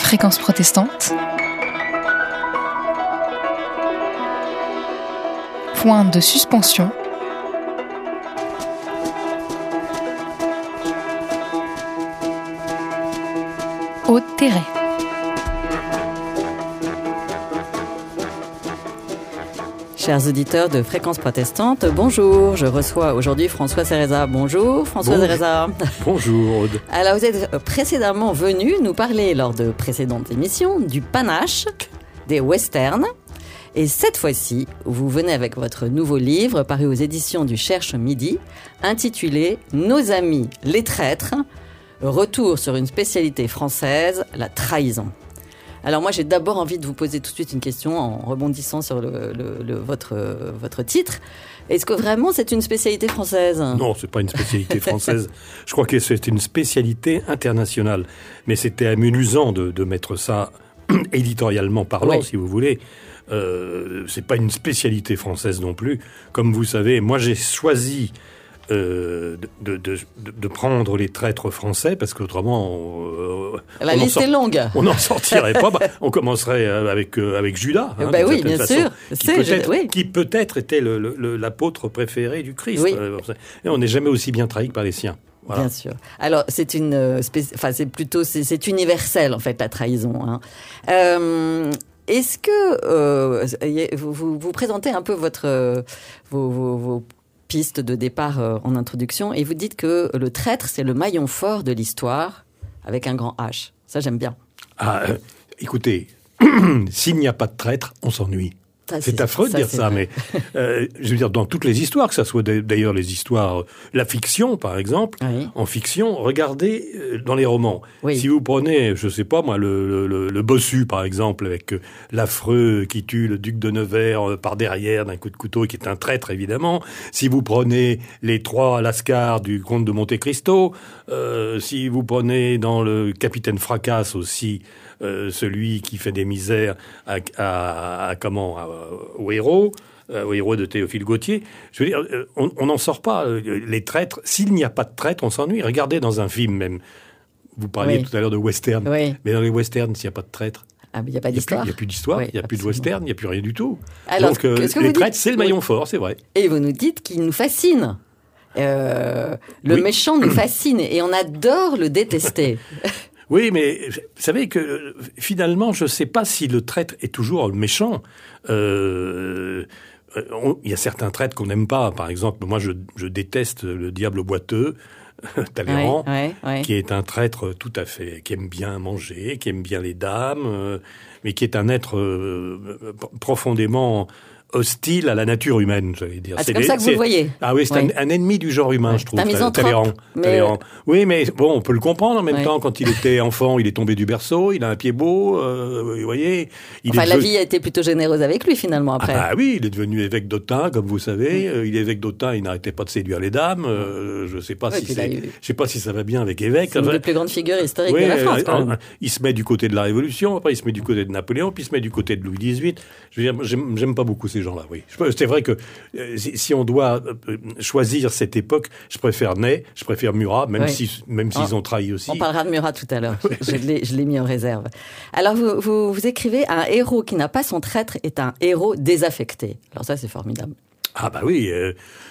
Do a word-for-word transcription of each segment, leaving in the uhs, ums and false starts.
Fréquence protestante. Point de suspension. Haute-Terray. Chers auditeurs de Fréquence protestante, bonjour. Je reçois aujourd'hui François Cereza. Bonjour François Bonjour. Cereza. Bonjour Aude. Alors vous êtes précédemment venu nous parler lors de précédentes émissions du panache, des westerns. Et cette fois-ci, vous venez avec votre nouveau livre paru aux éditions du Cherche Midi, intitulé « Nos amis les traîtres », retour sur une spécialité française, la trahison. Alors moi, j'ai d'abord envie de vous poser tout de suite une question en rebondissant sur le, le, le, votre, votre titre. Est-ce que vraiment c'est une spécialité française ? Non, c'est pas une spécialité française. Je crois que c'est une spécialité internationale. Mais c'était amusant de, de mettre ça éditorialement parlant, oui. Si vous voulez. Euh, c'est pas une spécialité française non plus. Comme vous savez, moi j'ai choisi Euh, de, de, de, de prendre les traîtres français, parce qu'autrement... Euh, La liste sort, est longue. On n'en sortirait pas. Bah, on commencerait avec, euh, avec Judas. Hein, bah oui, bien façon, sûr. Qui peut-être, oui. qui peut-être était le, le, l'apôtre préféré du Christ. Oui. Et on n'est jamais aussi bien trahi que par les siens. Voilà. Bien sûr. Alors, c'est une... Enfin, c'est plutôt... C'est, c'est universel, en fait, la trahison. Hein. Euh... Est-ce que euh, vous, vous, vous présentez un peu votre, euh, vos, vos, vos pistes de départ euh, en introduction et vous dites que le traître, c'est le maillon fort de l'histoire avec un grand H. Ça, j'aime bien. Ah, euh, écoutez, s'il n'y a pas de traître, on s'ennuie. Ça, c'est, c'est affreux de dire ça, vrai. mais euh, je veux dire, dans toutes les histoires, que ça soit d'ailleurs les histoires, euh, la fiction par exemple, oui. En fiction, regardez euh, dans les romans. Oui. Si vous prenez, je sais pas moi, le, le, le bossu par exemple, avec euh, l'affreux qui tue le duc de Nevers euh, par derrière d'un coup de couteau, qui est un traître évidemment. Si vous prenez les trois lascars du comte de Monte Cristo, euh, si vous prenez dans le capitaine Fracasse aussi, Euh, celui qui fait des misères à, à, à comment à, au héros, euh, au héros de Théophile Gautier. Je veux dire, on n'en sort pas. Les traîtres, s'il n'y a pas de traîtres, on s'ennuie. Regardez dans un film même. Vous parliez oui. tout à l'heure de western, oui. mais dans les westerns, s'il n'y a pas de traîtres, ah, il n'y a pas d'histoire. Il n'y a plus d'histoire, il n'y a plus de western, il n'y a plus rien du tout. Alors, donc euh, les traîtres, c'est le maillon oui. fort, c'est vrai. Et vous nous dites qu'il nous fascine. Euh, le oui. méchant nous fascine et on adore le détester. Oui, mais vous savez que finalement, je ne sais pas si le traître est toujours le méchant. Euh, on, il y a certains traîtres qu'on n'aime pas. Par exemple, moi, je, je déteste le diable boiteux, Talleyrand, ouais, ouais, ouais. qui est un traître tout à fait, qui aime bien manger, qui aime bien les dames, euh, mais qui est un être euh, profondément hostile à la nature humaine, j'allais dire. Ah, c'est, c'est comme les, ça que vous le voyez. Ah oui, c'est oui. Un, un ennemi du genre humain, ouais. je trouve. C'est un misanthrope. Talleyrand. Mais... Talleyrand. Oui, mais bon, on peut le comprendre en même ouais. temps. Quand il était enfant, il est tombé du berceau, il a un pied beau, euh, vous voyez. Il enfin, est la devenu... vie a été plutôt généreuse avec lui, finalement, après. Ah bah oui, il est devenu évêque d'Autun, comme vous savez. Mmh. Il est évêque d'Autun, il n'arrêtait pas de séduire les dames. Euh, je sais pas ouais, si c'est... eu... je sais pas si ça va bien avec évêque. C'est une des plus grandes figures historiques oui, de la France, quand même. Il se met du côté de la Révolution, après il se met du côté de Napoléon, puis il se met du côté de Louis dix-huit. Je veux dire, j'aime, j'aime pas beaucoup ces gens-là, oui. C'est vrai que si on doit choisir cette époque, je préfère Ney, je préfère Murat, même, oui. si, même s'ils on, ont trahi aussi. On parlera de Murat tout à l'heure, je, l'ai, je l'ai mis en réserve. Alors, vous, vous, vous écrivez « Un héros qui n'a pas son traître est un héros désaffecté ». Alors ça, c'est formidable. Ah bah oui, euh,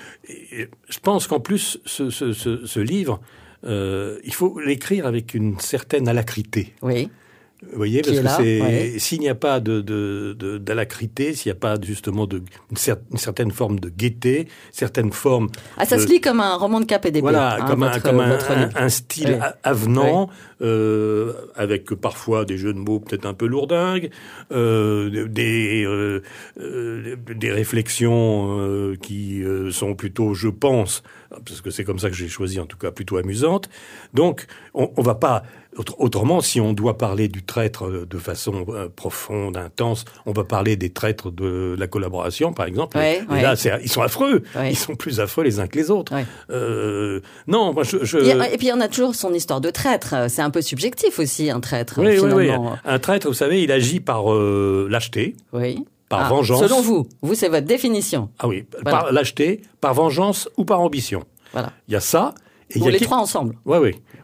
je pense qu'en plus, ce, ce, ce, ce livre, euh, il faut l'écrire avec une certaine alacrité. Oui. Vous voyez, parce que là, c'est, ouais. s'il n'y a pas de, de, de, d'alacrité, s'il n'y a pas justement de, une, cer- une certaine forme de gaieté, certaine forme... Ah, ça de, se lit comme un roman de K P D P. Voilà, hein, comme, votre, un, comme un, un, un style oui. avenant, oui. euh, avec parfois des jeux de mots peut-être un peu lourdingues, euh, des, euh, euh, des réflexions euh, qui euh, sont plutôt, je pense, parce que c'est comme ça que j'ai choisi en tout cas, plutôt amusantes. Donc, on ne va pas... Autrement, si on doit parler du traître de façon euh, profonde, intense, on va parler des traîtres de la collaboration, par exemple. Ouais, et ouais. là, c'est, ils sont affreux. Ouais. Ils sont plus affreux les uns que les autres. Ouais. Euh, non, moi, je... je... Et, et puis, on a toujours son histoire de traître. C'est un peu subjectif aussi, un traître, oui, finalement. Oui, oui. Un traître, vous savez, il agit par euh, lâcheté. Oui. Par ah, vengeance. Selon vous. Vous, c'est votre définition. Ah oui. Voilà. Par lâcheté, par vengeance ou par ambition. Voilà. Il y a ça. Et ou y a les qui... trois ensemble. Oui, oui.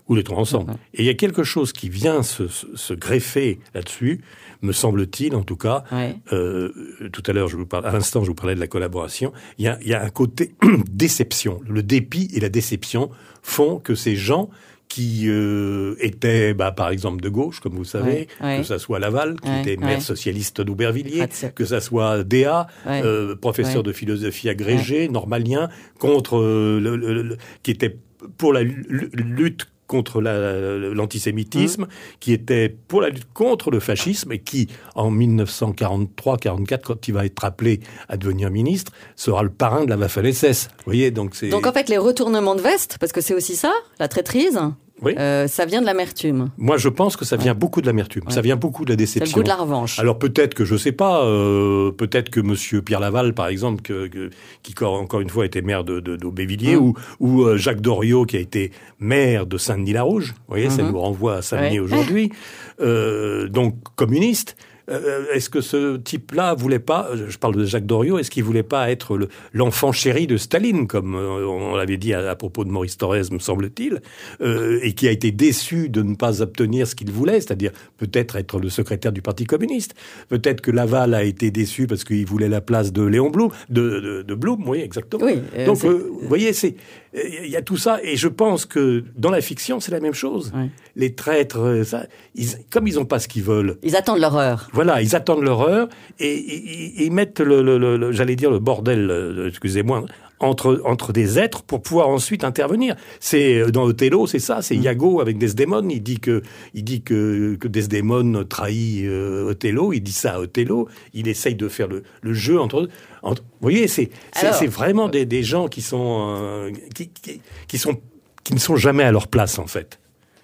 Ou les trois ensemble. Mmh. Et il y a quelque chose qui vient se, se, se greffer là-dessus, me semble-t-il, en tout cas. Ouais. Euh, tout à l'heure, je vous parle, à l'instant, je vous parlais de la collaboration. Il y a, il y a un côté déception. Le dépit et la déception font que ces gens qui euh, étaient, bah, par exemple, de gauche, comme vous savez, ouais, ouais. que ça soit Laval, qui ouais, était maire ouais. socialiste d'Aubervilliers, ah, que ça soit Déa, ouais. euh, professeur ouais. de philosophie agrégé, ouais. normalien, contre euh, le, le, le, qui était pour la lutte contre la, l'antisémitisme, mmh. qui était pour la lutte contre le fascisme et qui, en dix-neuf cent quarante-trois quarante-quatre, quand il va être appelé à devenir ministre, sera le parrain de la Waffen-S S. Vous voyez, donc c'est... Donc en fait, les retournements de veste, parce que c'est aussi ça, la traîtrise, oui. euh, ça vient de l'amertume. Moi, je pense que ça vient ouais. beaucoup de l'amertume. Ouais. Ça vient beaucoup de la déception. C'est le goût de la revanche. Alors peut-être que, je sais pas, euh, peut-être que Monsieur Pierre Laval, par exemple, que, que, qui encore une fois était maire de, de, d'Aubervilliers, mmh. ou, ou euh, Jacques Doriot, qui a été maire de Saint-Denis-la-Rouge. Vous voyez, mmh. ça nous renvoie à Saint-Denis ouais. aujourd'hui. Euh, donc communiste. Euh, est-ce que ce type-là voulait pas, je parle de Jacques Doriot, est-ce qu'il voulait pas être le, l'enfant chéri de Staline, comme euh, on l'avait dit à, à propos de Maurice Thorez, me semble-t-il, euh, et qui a été déçu de ne pas obtenir ce qu'il voulait, c'est-à-dire peut-être être le secrétaire du Parti communiste. Peut-être que Laval a été déçu parce qu'il voulait la place de Léon Blum, de, de, de Blum, oui, exactement. Oui, euh, Donc, euh, vous voyez, c'est, il y a tout ça, et je pense que dans la fiction, c'est la même chose. Oui. Les traîtres, ça, ils, comme ils n'ont pas ce qu'ils veulent. Ils attendent leur heure. Voilà, ils attendent leur heure et ils, ils mettent le, le, le, le, j'allais dire le bordel, euh, excusez-moi, entre entre des êtres pour pouvoir ensuite intervenir. C'est dans Othello, c'est ça, c'est mmh. Iago avec Desdémone. Il dit que il dit que que Desdémone trahit euh, Othello. Il dit ça à Othello. Il essaye de faire le, le jeu entre, entre. Vous voyez, c'est c'est, Alors, c'est vraiment des, des gens qui sont euh, qui, qui qui sont qui ne sont jamais à leur place en fait.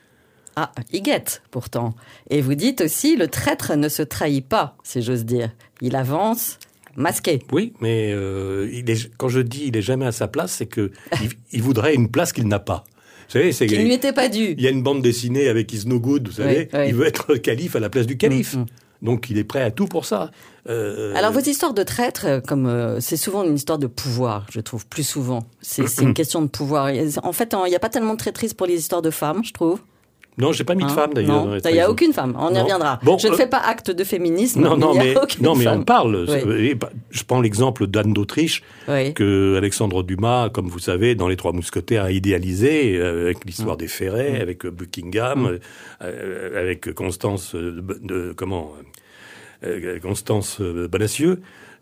Ah, il guette, pourtant. Et vous dites aussi, le traître ne se trahit pas, si j'ose dire. Il avance masqué. Oui, mais euh, il est, quand je dis il est jamais à sa place, c'est que il, il voudrait une place qu'il n'a pas. Vous savez, c'est qu'il ne lui était pas dû. Il y a une bande dessinée avec Is No Good, vous savez. Oui, oui. Il veut être calife à la place du calife. Mmh. Donc il est prêt à tout pour ça. Euh... Alors vos histoires de traîtres, comme euh, c'est souvent une histoire de pouvoir, je trouve, plus souvent. C'est, c'est une question de pouvoir. En fait, il n'y a pas tellement de traîtrise pour les histoires de femmes, je trouve. Non, j'ai pas mis de hein, femme d'ailleurs. Non, il n'y a aucune femme. On y non. reviendra. Bon, je ne euh, fais pas acte de féminisme. Non, non, mais, mais, non, mais femme. on parle. Oui. Je prends l'exemple d'Anne d'Autriche oui. que Alexandre Dumas, comme vous savez, dans Les Trois Mousquetaires, a idéalisé euh, avec l'histoire mmh. des ferrets, mmh. avec Buckingham, mmh. euh, avec Constance, de, de, comment, euh, Constance Bonacieux.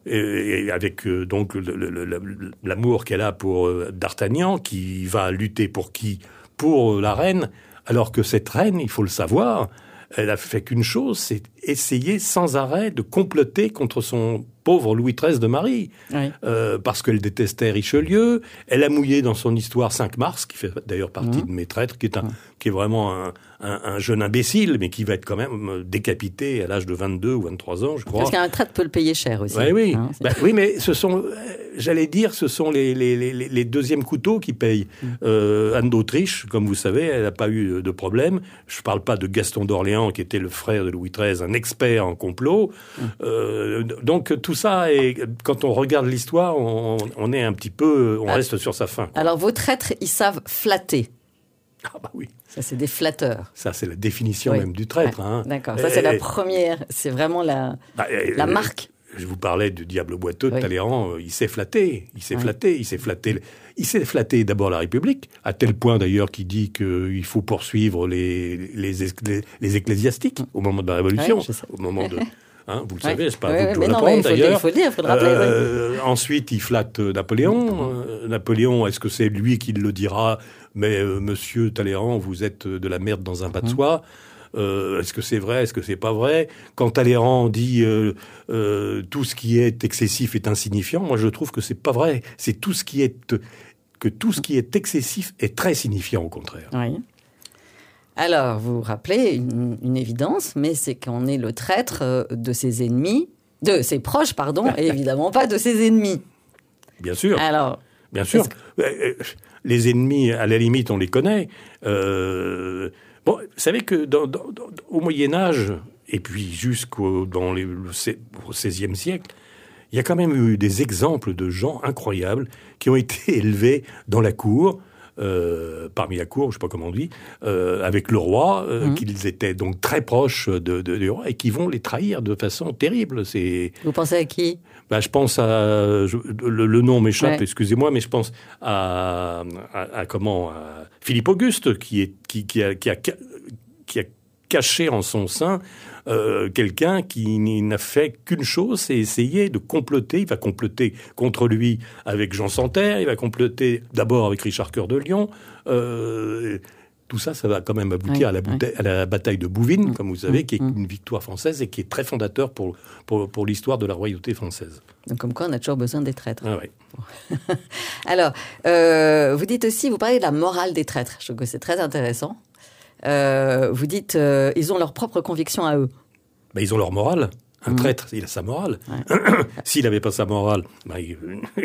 Et avec euh, donc le, le, le, l'amour qu'elle a pour euh, D'Artagnan, qui va lutter pour qui ? Pour euh, la reine. Alors que cette reine, il faut le savoir, elle a fait qu'une chose, c'est essayer sans arrêt de comploter contre son pauvre Louis treize de Marie. Oui. Euh, parce qu'elle détestait Richelieu. Elle a mouillé dans son histoire cinq mars, qui fait d'ailleurs partie mmh. de mes traîtres, qui est, un, mmh. qui est vraiment un, un, un jeune imbécile, mais qui va être quand même décapité à l'âge de vingt-deux ou vingt-trois ans, je crois. Parce qu'un traître peut le payer cher aussi. Ouais, oui, hein, bah, oui, mais ce sont, j'allais dire, ce sont les, les, les, les deuxièmes couteaux qui payent. Mmh. Euh, Anne d'Autriche, comme vous savez, elle n'a pas eu de problème. Je ne parle pas de Gaston d'Orléans, qui était le frère de Louis treize, un expert en complot. Mmh. Euh, donc tout ça, et quand on regarde l'histoire, on, on est un petit peu, on ah. reste sur sa faim. Alors vos traîtres, ils savent flatter. Ah bah oui. Ça, c'est des flatteurs. Ça, c'est la définition oui. même du traître. Ouais. Hein. D'accord. Ça, et, c'est la première. C'est vraiment la, bah, et, la marque. Je vous parlais du diable boiteux de oui. Talleyrand. Il s'est flatté. Il s'est oui. flatté. Il s'est flatté. Il s'est flatté d'abord la République, à tel point d'ailleurs qu'il dit qu'il faut poursuivre les, les, les, les ecclésiastiques au moment de la Révolution, oui, au moment de... Hein, vous le savez, ouais. c'est pas ouais, vous de le répondre d'ailleurs. Il faut le dire, il faut le rappeler. Euh, oui. Ensuite, il flatte Napoléon. Euh, Napoléon, est-ce que c'est lui qui le dira ? Mais euh, monsieur Talleyrand, vous êtes de la merde dans un bas de soie. Euh, est-ce que c'est vrai ? Est-ce que c'est pas vrai ? Quand Talleyrand dit euh, euh, tout ce qui est excessif est insignifiant, moi je trouve que c'est pas vrai. C'est tout ce qui est que tout ce qui est excessif est très signifiant au contraire. Oui. Alors, vous vous rappelez une, une évidence, mais c'est qu'on est le traître de ses ennemis, de ses proches, pardon, et évidemment pas de ses ennemis. Bien sûr. Alors, bien sûr. Que... Les ennemis, à la limite, on les connaît. Euh... Bon, vous savez que dans, dans, dans, au Moyen-Âge, et puis jusqu'au dans les, au seizième siècle, il y a quand même eu des exemples de gens incroyables qui ont été élevés dans la cour, euh, parmi la cour, je ne sais pas comment on dit, euh, avec le roi, euh, mmh. qu'ils étaient donc très proches de, de, du roi et qui vont les trahir de façon terrible. C'est... Vous pensez à qui ? Ben, je pense à... Je, le, le nom m'échappe, ouais. excusez-moi, mais je pense à, à, à comment à Philippe Auguste, qui, est, qui, qui, a, qui, a, qui a caché en son sein euh, quelqu'un qui n'a fait qu'une chose, c'est essayer de comploter. Il va comploter contre lui avec Jean Santerre, il va comploter d'abord avec Richard Cœur de Lion. Euh, tout ça, ça va quand même aboutir oui, à, la bouteille, oui. à la bataille de Bouvines, mmh. comme vous savez, qui est une victoire française et qui est très fondateur pour, pour, pour l'histoire de la royauté française. Donc, comme quoi, on a toujours besoin des traîtres. Ah, oui. Alors, euh, vous dites aussi, vous parlez de la morale des traîtres. Je trouve que c'est très intéressant. Euh, vous dites, euh, ils ont leur propre conviction à eux. Ben, ils ont leur morale. Un mmh. traître, il a sa morale. Ouais. S'il n'avait pas sa morale, ben, il,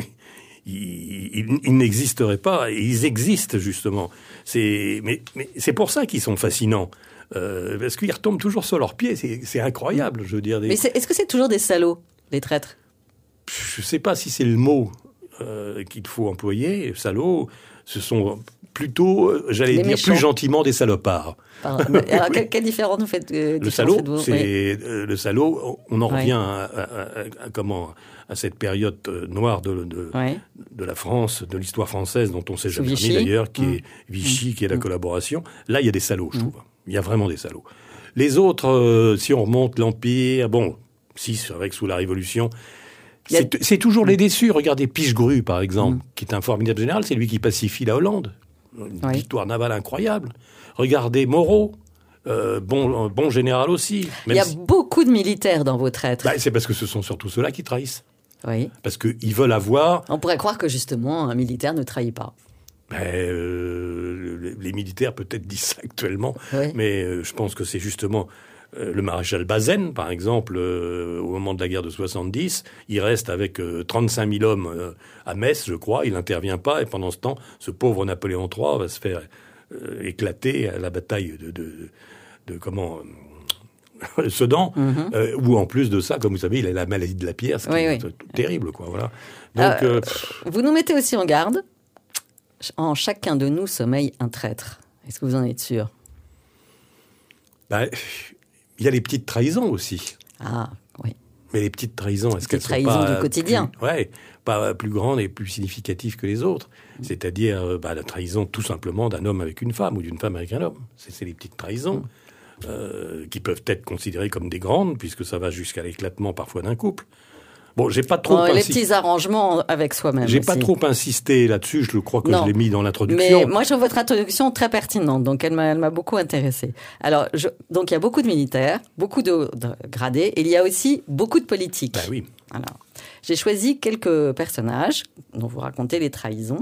il, il, il n'existerait pas. Ils existent, justement. C'est, mais, mais c'est pour ça qu'ils sont fascinants. Euh, parce qu'ils retombent toujours sur leurs pieds. C'est, c'est incroyable, je veux dire. Des... Mais c'est, est-ce que c'est toujours des salauds, les traîtres ? Je ne sais pas si c'est le mot euh, qu'il faut employer. Salauds, ce sont... plutôt, j'allais les dire méchants. Plus gentiment, des salopards. Alors, quelle, quelle différence vous faites euh, Le salaud, vous c'est oui. euh, le salaud. On en oui. revient à, à, à, à comment à cette période noire de, de, oui. de la France, de l'histoire française, dont on s'est jamais remis d'ailleurs, qui mmh. est Vichy, mmh. qui est la mmh. collaboration. Là, il y a des salauds, je mmh. trouve. Il y a vraiment des salauds. Les autres, euh, si on remonte l'Empire, bon, si c'est vrai que sous la Révolution. C'est, a... c'est toujours les déçus. Regardez Pichegru, par exemple, mmh. qui est un formidable général. C'est lui qui pacifie la Hollande. Une oui. victoire navale incroyable. Regardez Moreau, euh, bon, bon général aussi. Il y a si... beaucoup de militaires dans vos traîtres. Bah, c'est parce que ce sont surtout ceux-là qui trahissent. Oui. Parce qu'ils veulent avoir... On pourrait croire que justement, un militaire ne trahit pas. Ben, euh, les militaires peut-être disent ça actuellement, oui. mais euh, je pense que c'est justement... Euh, le maréchal Bazaine, par exemple, euh, au moment de la guerre de soixante-dix, il reste avec euh, trente-cinq mille hommes euh, à Metz, je crois, il n'intervient pas, et pendant ce temps, ce pauvre Napoléon trois va se faire euh, éclater à la bataille de, de, de, de comment... Euh, Sedan, mm-hmm. euh, où en plus de ça, comme vous savez, il a la maladie de la pierre, ce qui oui, est oui. terrible, quoi, voilà. Donc, euh, euh, vous nous mettez aussi en garde. En chacun de nous sommeille un traître. Est-ce que vous en êtes sûr ? Ben... Il y a les petites trahisons aussi. Ah, oui. Mais les petites trahisons, est-ce qu'elles sont pas... Les trahisons du quotidien. Plus, ouais, pas plus grandes et plus significatives que les autres. Mmh. C'est-à-dire bah, la trahison tout simplement d'un homme avec une femme ou d'une femme avec un homme. C'est, c'est les petites trahisons mmh. euh, qui peuvent être considérées comme des grandes, puisque ça va jusqu'à l'éclatement parfois d'un couple. Bon, j'ai pas trop oh, insisté. Les petits arrangements avec soi-même. J'ai aussi. pas trop insisté là-dessus. Je crois que non. je l'ai mis dans l'introduction. Mais moi, je trouve votre introduction très pertinente. Donc, elle m'a, elle m'a beaucoup intéressée. Alors, je, donc, il y a beaucoup de militaires, beaucoup de, de gradés, et il y a aussi beaucoup de politiques. Ben oui. Alors, j'ai choisi quelques personnages dont vous racontez les trahisons,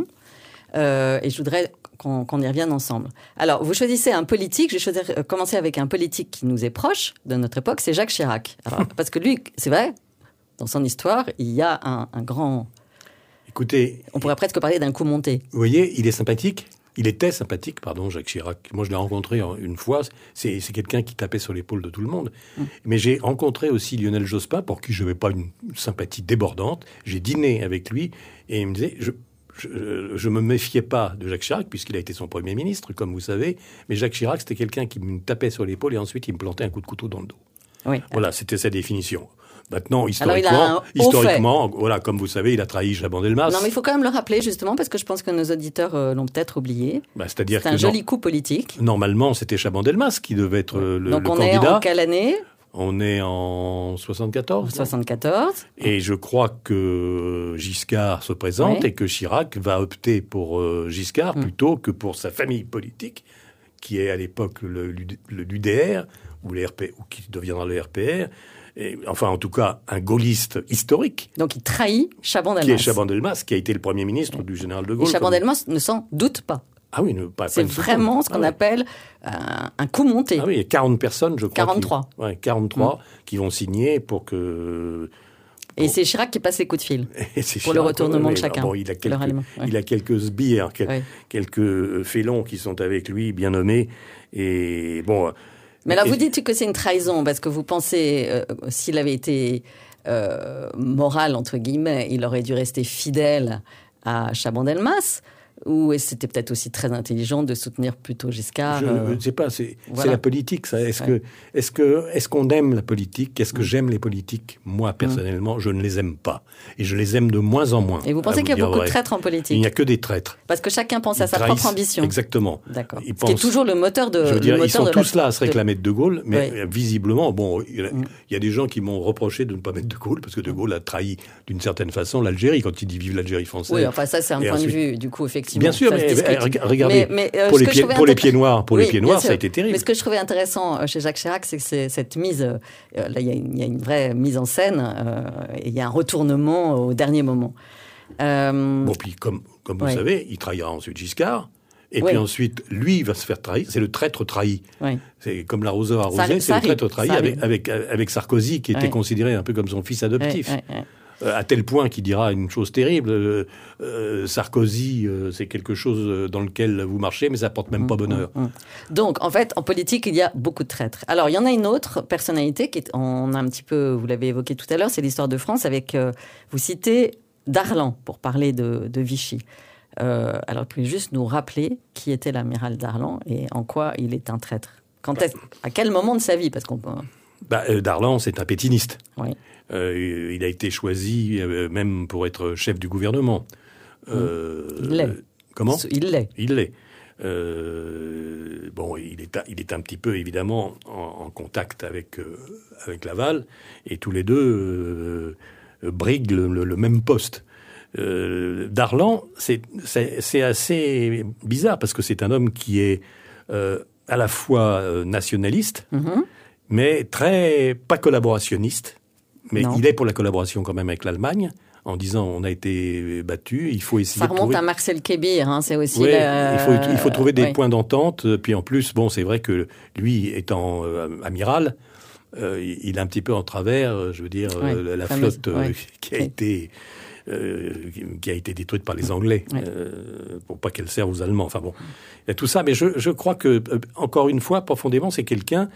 euh, et je voudrais qu'on, qu'on y revienne ensemble. Alors, vous choisissez un politique. Je vais choisir, euh, commencer avec un politique qui nous est proche de notre époque. C'est Jacques Chirac. Alors, parce que lui, c'est vrai. Dans son histoire, il y a un, un grand... Écoutez... On pourrait presque parler d'un coup monté. Vous voyez, il est sympathique. Il était sympathique, pardon, Jacques Chirac. Moi, je l'ai rencontré une fois. C'est, c'est quelqu'un qui tapait sur l'épaule de tout le monde. Mmh. Mais j'ai rencontré aussi Lionel Jospin, pour qui je n'avais pas une sympathie débordante. J'ai dîné avec lui et il me disait... Je, je ne me méfiais pas de Jacques Chirac, puisqu'il a été son Premier ministre, comme vous savez. Mais Jacques Chirac, c'était quelqu'un qui me tapait sur l'épaule et ensuite il me plantait un coup de couteau dans le dos. Oui. Voilà, c'était sa définition. Maintenant, historiquement, historiquement voilà, comme vous savez, il a trahi Chaban-Delmas. Non, mais il faut quand même le rappeler, justement, parce que je pense que nos auditeurs euh, l'ont peut-être oublié. Bah, c'est-à-dire c'est que un joli non, coup politique. Normalement, c'était Chaban-Delmas qui devait être euh, le, Donc le on candidat. Donc on est en quelle année ? On est en soixante-quatorze. soixante-quatorze. Et je crois que Giscard se présente oui. et que Chirac va opter pour euh, Giscard mmh. plutôt que pour sa famille politique, qui est à l'époque le, le, l'U D R, ou, les R P, ou qui deviendra le R P R. Et, enfin, en tout cas, un gaulliste historique. Donc, il trahit Chaban-Delmas. Qui est Chaban-Delmas, qui a été le Premier ministre du général de Gaulle. Et Chaban-Delmas comme... ne s'en doute pas. Ah oui, ne, pas, c'est pas vraiment ce qu'on ah, appelle euh, un coup monté. Ah oui, il y a quarante personnes, je crois. quarante-trois. Qui, ouais, quarante-trois mmh. qui vont signer pour que... Pour... Et c'est Chirac qui passe les coups de fil pour Chirac, le retournement ouais, de chacun. Bon, il, a quelques, ouais. il a quelques sbires, quel, ouais. quelques félons qui sont avec lui, bien nommés. Et bon... Mais alors, vous dites que c'est une trahison, parce que vous pensez, euh, s'il avait été euh, moral, entre guillemets, il aurait dû rester fidèle à Chaban-Delmas. Ou c'était peut-être aussi très intelligent de soutenir plutôt Giscard? Je ne euh... sais pas, c'est, voilà. c'est la politique, ça. Est-ce, ouais. que, est-ce, que, est-ce qu'on aime la politique? Est-ce que mmh. j'aime les politiques? Moi, personnellement, mmh. je ne les aime pas. Et je les aime de moins en moins. Et vous pensez qu'il y a beaucoup vrai. de traîtres en politique? Il n'y a que des traîtres. Parce que chacun pense ils à sa propre ambition. Exactement. D'accord. Ils Ce qui est toujours le moteur de... Je veux dire, ils sont de tous la... là à se réclamer de De Gaulle, mais oui. visiblement, bon, il y, a, mmh. il y a des gens qui m'ont reproché de ne pas mettre De Gaulle, parce que De Gaulle a trahi d'une certaine façon l'Algérie, quand il dit vive l'Algérie française. Oui, enfin ça, c'est un et point ensuite... de vue, du coup, effectivement. Bien sûr, mais regardez, mais, mais, euh, pour, les pieds, pour les pieds noirs, pour oui, les pieds noirs, sûr. ça a été terrible. Mais ce que je trouvais intéressant chez Jacques Chirac, c'est que c'est cette mise, euh, là, il y, y a une vraie mise en scène, euh, et il y a un retournement au dernier moment. Euh... Bon, puis comme, comme vous oui. savez, il trahira ensuite Giscard. Et oui. puis ensuite, lui, il va se faire trahir. C'est le traître trahi. Oui. C'est comme l'arroseur arrosé, c'est le traître trahi avec, avec, avec Sarkozy, qui était oui. considéré un peu comme son fils adoptif. Oui, oui, oui. Euh, à tel point qu'il dira une chose terrible. Euh, euh, Sarkozy, euh, c'est quelque chose dans lequel vous marchez, mais ça porte même pas bonheur. Mmh, mmh. Donc, en fait, en politique, il y a beaucoup de traîtres. Alors, il y en a une autre personnalité, qui est, on a un petit peu, vous l'avez évoqué tout à l'heure, c'est l'histoire de France, avec, euh, vous citez Darlan, pour parler de, de Vichy. Euh, alors, vous pouvez juste nous rappeler qui était l'amiral Darlan et en quoi il est un traître. Quand est-ce, à quel moment de sa vie? Parce qu'on peut... bah, euh, Darlan, c'est un pétiniste. Oui. Euh, il a été choisi euh, même pour être chef du gouvernement. Euh, il l'est. Comment? Il l'est. Il l'est. Euh, bon, il est, il est un petit peu, évidemment, en, en contact avec, euh, avec Laval, et tous les deux euh, briguent le, le, le même poste. Euh, Darlan, c'est, c'est, c'est assez bizarre, parce que c'est un homme qui est euh, à la fois nationaliste, mm-hmm. mais très pas collaborationniste. Mais non. il est pour la collaboration quand même avec l'Allemagne, en disant on a été battu, il faut essayer. Ça remonte de trouver... à Marcel Kébir, hein, c'est aussi. Oui, la... il faut il faut trouver des oui. points d'entente. Puis en plus, bon, c'est vrai que lui étant euh, amiral, euh, il est un petit peu en travers, je veux dire, oui, euh, la fameuse, flotte euh, oui. qui a oui. été euh, qui a été détruite par les Anglais, oui. euh, pour pas qu'elle serve aux Allemands. Enfin bon, il y a tout ça. Mais je je crois que euh, encore une fois, profondément, c'est quelqu'un.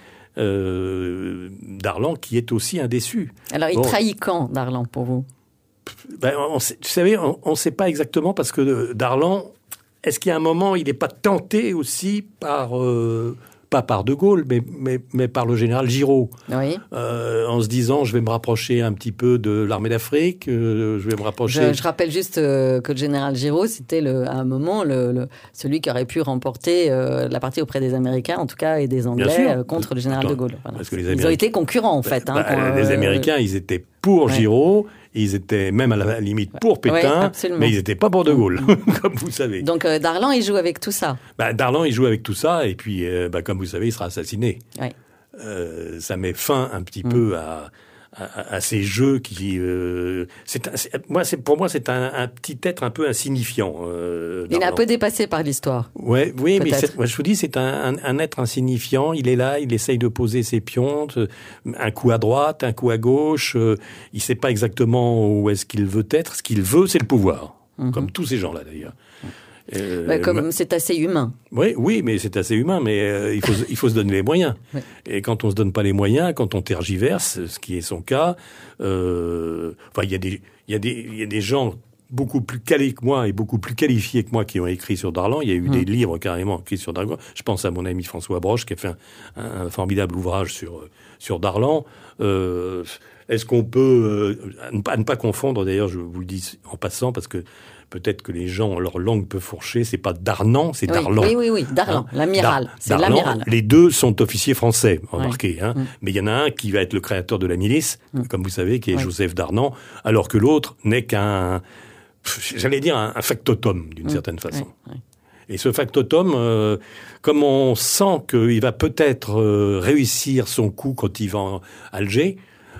Euh, Darlan qui est aussi indécis. Alors il bon. trahit quand, Darlan, pour vous? Ben, on sait, vous savez, on ne sait pas exactement, parce que Darlan, est-ce qu'il y a un moment, il n'est pas tenté aussi par, euh, pas par De Gaulle, mais, mais, mais par le général Giraud, oui. euh, en se disant, je vais me rapprocher un petit peu de l'armée d'Afrique, euh, je vais me rapprocher... Je, je rappelle juste euh, que le général Giraud, c'était le, à un moment le, le, celui qui aurait pu remporter euh, la partie auprès des Américains, en tout cas, et des Anglais, euh, contre le général Attends, de Gaulle. Voilà. Parce que les Américains... Ils ont été concurrents, en fait. Bah, hein, bah, quand, les euh, Américains, ils étaient pour ouais. Giraud, ils étaient même à la limite pour Pétain, ouais, mais ils n'étaient pas pour De Gaulle, comme vous savez. Donc euh, Darlan, il joue avec tout ça. Bah, Darlan, il joue avec tout ça, et puis, euh, bah, comme vous savez, il sera assassiné. Ouais. Euh, ça met fin un petit mmh. peu à, à, à ces jeux qui... Euh, c'est, c'est, moi, c'est, pour moi, c'est un, un petit être un peu insignifiant. Euh, il est un peu dépassé par l'histoire. Ouais, oui, mais c'est, moi, je vous dis, c'est un, un, un être insignifiant. Il est là, il essaye de poser ses pions, un coup à droite, un coup à gauche. Euh, il ne sait pas exactement où est-ce qu'il veut être. Ce qu'il veut, c'est le pouvoir. Mmh. Comme tous ces gens-là, d'ailleurs. Euh, bah, comme bah, c'est assez humain. Oui, oui, mais c'est assez humain, mais euh, il faut il faut se donner les moyens. Oui. Et quand on se donne pas les moyens, quand on tergiverse, ce qui est son cas, euh, enfin il y a des il y a des il y a des gens beaucoup plus calés que moi et beaucoup plus qualifiés que moi qui ont écrit sur Darlan. Il y a eu mmh. des livres carrément écrits sur Darlan. Je pense à mon ami François Broche qui a fait un, un formidable ouvrage sur sur Darlan. Euh, est-ce qu'on peut euh, à, ne pas, à ne pas confondre, d'ailleurs, je vous le dis en passant parce que peut-être que les gens, leur langue peut fourcher, c'est pas Darnan, c'est oui, Darlan. Oui, oui, oui, Darlan, hein, l'amiral, Dar- c'est Darlan, l'amiral. Les deux sont officiers français, remarquez. Ouais. Hein, mmh. Mais il y en a un qui va être le créateur de la milice, mmh. comme vous savez, qui est ouais. Joseph Darnan, alors que l'autre n'est qu'un, j'allais dire, un, un factotum, d'une mmh. certaine façon. Ouais. Ouais. Et ce factotum, euh, comme on sent qu'il va peut-être euh, réussir son coup quand il va à Alger,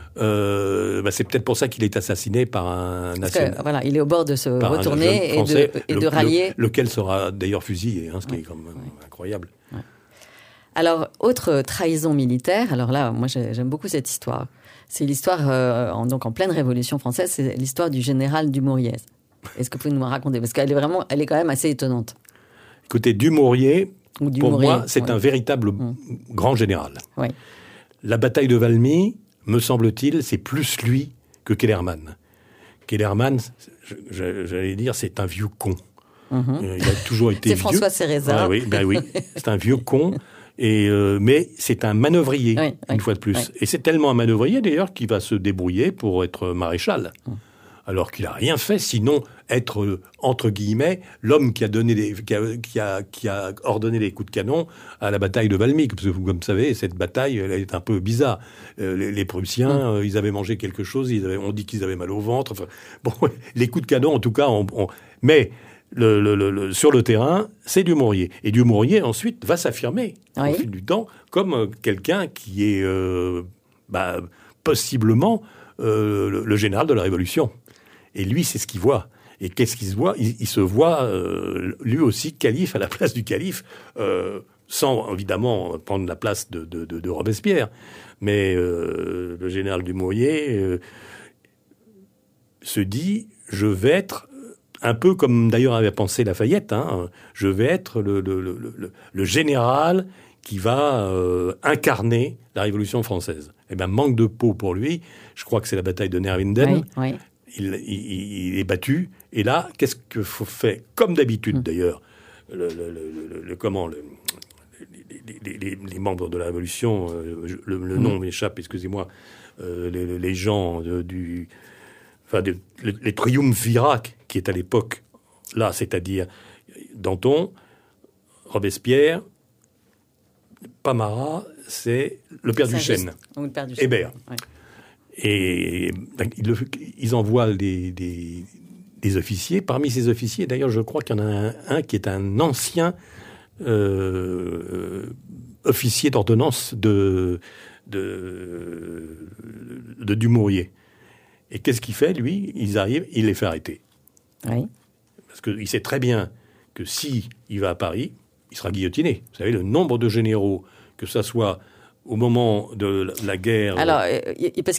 Euh, bah c'est peut-être pour ça qu'il est assassiné par un national. Que, voilà, il est au bord de se retourner et de, et de le, rallier. Le, lequel sera d'ailleurs fusillé, hein, ce qui ouais. est quand même ouais. incroyable. Ouais. Alors, autre trahison militaire, alors là, moi j'aime beaucoup cette histoire. C'est l'histoire, euh, en, donc en pleine Révolution française, c'est l'histoire du général Dumouriez. Est-ce que vous pouvez nous raconter? Parce qu'elle est vraiment, elle est quand même assez étonnante. Écoutez, Dumouriez, Ou Dumouriez pour moi, c'est ouais. un véritable mmh. grand général. Ouais. La bataille de Valmy, me semble-t-il, c'est plus lui que Kellermann. Kellermann, j'allais dire, c'est un vieux con. Mmh. Euh, il a toujours été c'est vieux. François Cérézat. Ouais, oui, ben oui, c'est un vieux con. Et euh, mais c'est un manœuvrier, oui, une oui, fois de plus. Oui. Et c'est tellement un manœuvrier, d'ailleurs, qu'il va se débrouiller pour être maréchal. Mmh. Alors qu'il n'a rien fait, sinon être, euh, entre guillemets, l'homme qui a, donné les, qui, a, qui, a, qui a ordonné les coups de canon à la bataille de Valmy. Parce que, comme vous savez, cette bataille, elle est un peu bizarre. Euh, les, les Prussiens, mmh. euh, ils avaient mangé quelque chose, ils avaient, on dit qu'ils avaient mal au ventre. Enfin, bon, les coups de canon, en tout cas, on, on, mais... Le, le, le, sur le terrain, c'est Dumouriez. Et Dumouriez, ensuite, va s'affirmer oui. au fil du temps comme euh, quelqu'un qui est euh, bah, possiblement euh, le, le général de la Révolution. Et lui, c'est ce qu'il voit. Et qu'est-ce qu'il se voit ? il, il se voit, euh, lui aussi, calife à la place du calife, euh, sans, évidemment, prendre la place de, de, de, de Robespierre. Mais euh, le général Dumouriez euh, se dit « je vais être » un peu comme d'ailleurs avait pensé Lafayette, hein, je vais être le, le, le, le, le général qui va euh, incarner la Révolution française. Eh bien, manque de peau pour lui. Je crois que c'est la bataille de Neerwinden. Oui, oui. Il, il, il est battu. Et là, qu'est-ce que faut fait ? Comme d'habitude, mmh. d'ailleurs, le, le, le, le, comment, le, les, les, les membres de la Révolution, euh, le, le mmh. nom m'échappe, excusez-moi, euh, les, les gens de, du... Enfin, de, les, les triumvirats qui est à l'époque là, c'est-à-dire Danton, Robespierre, Pamara, c'est le père Duchesne, Hébert. Ouais. Et ben, ils, ils envoient des, des, des officiers. Parmi ces officiers, d'ailleurs, je crois qu'il y en a un, un qui est un ancien euh, officier d'ordonnance de, de, de Dumouriez. Et qu'est-ce qu'il fait, lui ? Ils arrivent, il les fait arrêter. Oui. Parce qu'il sait très bien que si il va à Paris, il sera guillotiné. Vous savez, le nombre de généraux, que ça soit au moment de la guerre... Alors, parce